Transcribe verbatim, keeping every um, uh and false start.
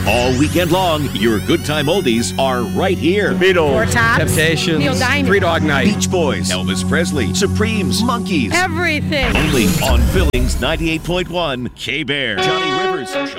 All weekend long, your good time oldies are right here. Beatles, Four Tops, Temptations, Neil Diamond, Three Dog Night, Beach Boys, Elvis Presley, Supremes, Monkeys. everything. Only on Billings ninety-eight point one, K-Bear, Johnny Rivers.